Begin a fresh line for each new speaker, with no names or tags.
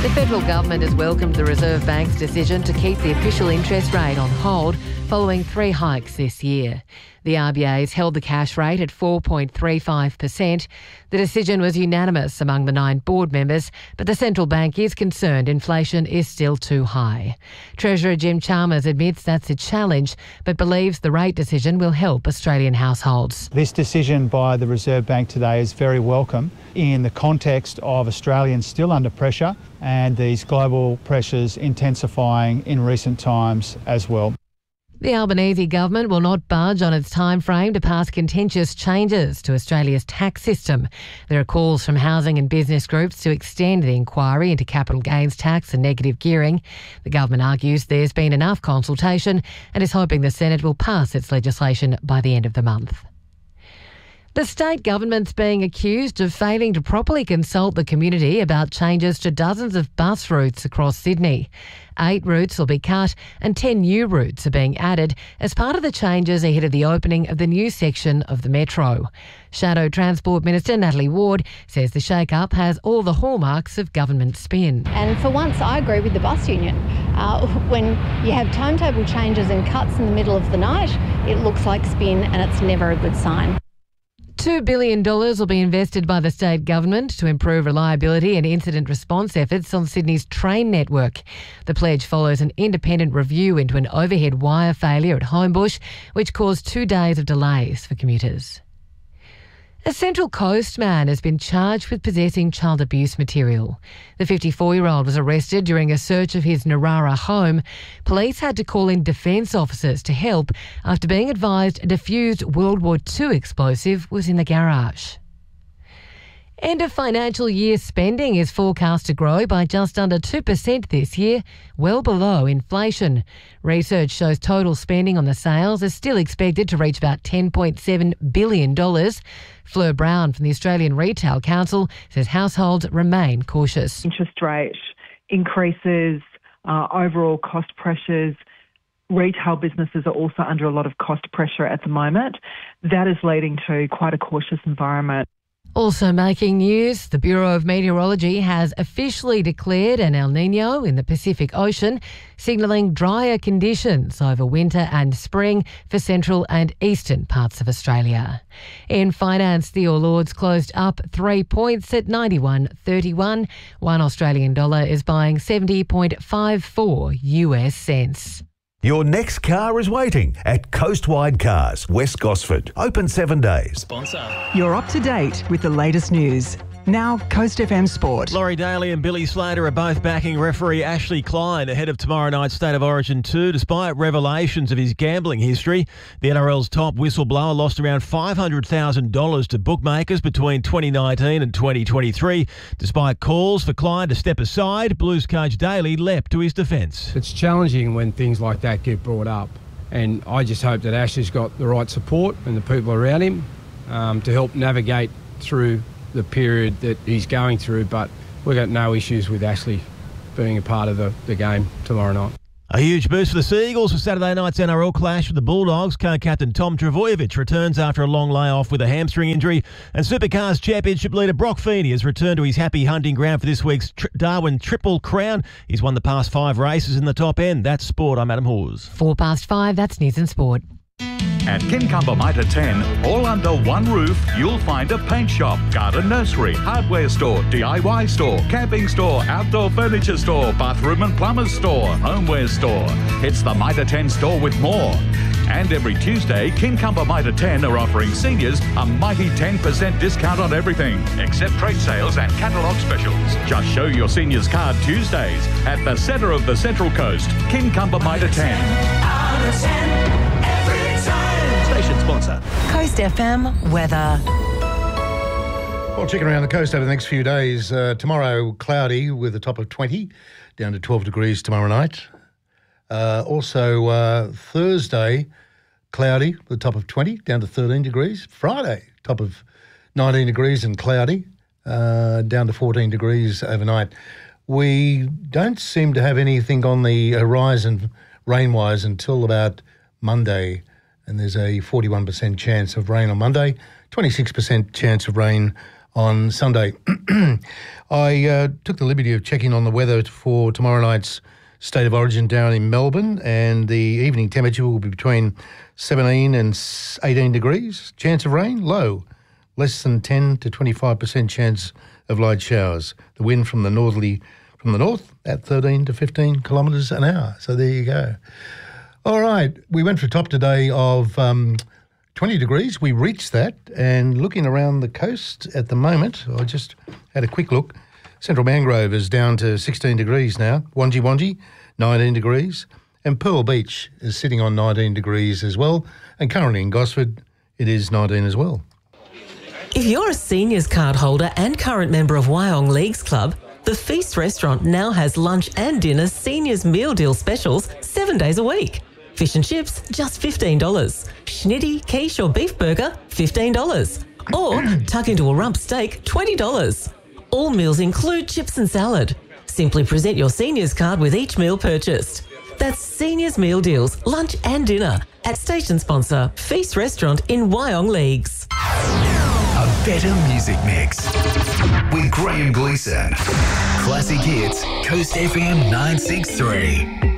The federal government has welcomed the Reserve Bank's decision to keep the official interest rate on hold following 3 hikes this year. The RBA's held the cash rate at 4.35%. The decision was unanimous among the 9 board members, but the central bank is concerned inflation is still too high. Treasurer Jim Chalmers admits that's a challenge, but believes the rate decision will help Australian households.
This decision by the Reserve Bank today is very welcome in the context of Australians still under pressure and these global pressures intensifying in recent times as well.
The Albanese government will not budge on its timeframe to pass contentious changes to Australia's tax system. There are calls from housing and business groups to extend the inquiry into capital gains tax and negative gearing. The government argues there's been enough consultation and is hoping the Senate will pass its legislation by the end of the month. The state government's being accused of failing to properly consult the community about changes to dozens of bus routes across Sydney. 8 routes will be cut and 10 new routes are being added as part of the changes ahead of the opening of the new section of the Metro. Shadow Transport Minister Natalie Ward says the shake-up has all the hallmarks of government spin.
And for once, I agree with the bus union. When you have timetable changes and cuts in the middle of the night, it looks like spin and it's never a good sign.
$2 billion will be invested by the state government to improve reliability and incident response efforts on Sydney's train network. The pledge follows an independent review into an overhead wire failure at Homebush, which caused 2 days of delays for commuters. A Central Coast man has been charged with possessing child abuse material. The 54-year-old was arrested during a search of his Narara home. Police had to call in defence officers to help after being advised a defused World War II explosive was in the garage. End of financial year spending is forecast to grow by just under 2% this year, well below inflation. Research shows total spending on the sales is still expected to reach about $10.7 billion. Fleur Brown from the Australian Retail Council says households remain cautious.
Interest rate increases, overall cost pressures. Retail businesses are also under a lot of cost pressure at the moment. That is leading to quite a cautious environment.
Also making news, the Bureau of Meteorology has officially declared an El Niño in the Pacific Ocean, signalling drier conditions over winter and spring for central and eastern parts of Australia. In finance, the All Ords closed up 3 points at 91.31. $1 Australian dollar is buying 70.54 US cents.
Your next car is waiting at Coastwide Cars, West Gosford. Open 7 days.
Sponsor.
You're up to date with the latest news. Now, Coast FM Sport.
Laurie Daly and Billy Slater are both backing referee Ashley Klein ahead of tomorrow night's State of Origin 2. Despite revelations of his gambling history, the NRL's top whistleblower lost around $500,000 to bookmakers between 2019 and 2023. Despite calls for Klein to step aside, Blues coach Daly leapt to his defence.
It's challenging when things like that get brought up, and I just hope that Ashley's got the right support and the people around him to help navigate through the period that he's going through, but we've got no issues with Ashley being a part of the game tomorrow night.
A huge boost for the Seagulls for Saturday night's NRL clash with the Bulldogs. Co-captain Tom Trbojevic returns after a long layoff with a hamstring injury, and Supercars Championship leader Brock Feeney has returned to his happy hunting ground for this week's Darwin Triple Crown. He's won the past 5 races in the top end. That's sport. I'm Adam Hawes. 5:04, that's News and Sport.
At Kincumber Mitre 10, all under one roof, you'll find a paint shop, garden nursery, hardware store, DIY store, camping store, outdoor furniture store, bathroom and plumber's store, homeware store. It's the Mitre 10 store with more. And every Tuesday, Kincumber Mitre 10 are offering seniors a mighty 10% discount on everything, except trade sales and catalogue specials. Just show your seniors card Tuesdays at the centre of the Central Coast, Kincumber Mitre 10.
Station sponsor.
Coast FM weather.
Well, checking around the coast over the next few days. Tomorrow, cloudy with a top of 20, down to 12 degrees tomorrow night. Also, Thursday, cloudy with a top of 20, down to 13 degrees. Friday, top of 19 degrees and cloudy, down to 14 degrees overnight. We don't seem to have anything on the horizon rain-wise until about Monday, and there's a 41% chance of rain on Monday, 26% chance of rain on Sunday. I took the liberty of checking on the weather for tomorrow night's State of Origin down in Melbourne, and the evening temperature will be between 17 and 18 degrees. Chance of rain, low. Less than 10 to 25% chance of light showers. The wind from the north at 13 to 15 kilometres an hour. So there you go. All right, we went for a top today of 20 degrees. We reached that, and looking around the coast at the moment, I just had a quick look. Central Mangrove is down to 16 degrees now. Wangi, 19 degrees. And Pearl Beach is sitting on 19 degrees as well. And currently in Gosford, it is 19 as well.
If you're a seniors card holder and current member of Wyong Leagues Club, the Feast Restaurant now has lunch and dinner seniors meal deal specials 7 days a week. Fish and chips, just $15. Schnitty, quiche or beef burger, $15. Or tuck into a rump steak, $20. All meals include chips and salad. Simply present your seniors card with each meal purchased. That's Seniors Meal Deals, lunch and dinner at station sponsor Feast Restaurant in Wyong Leagues.
A better music mix with Graham Gleeson. Classic Hits, Coast FM 963.